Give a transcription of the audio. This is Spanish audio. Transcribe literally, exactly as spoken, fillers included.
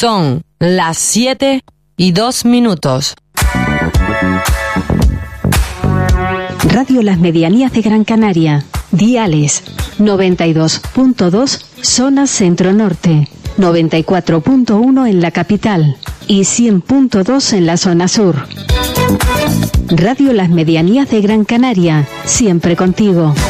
Son las siete y dos minutos. Radio Las Medianías de Gran Canaria. Diales noventa y dos punto dos, zona centro-norte, noventa y cuatro punto uno en la capital y cien punto dos en la zona sur. Radio Las Medianías de Gran Canaria, siempre contigo.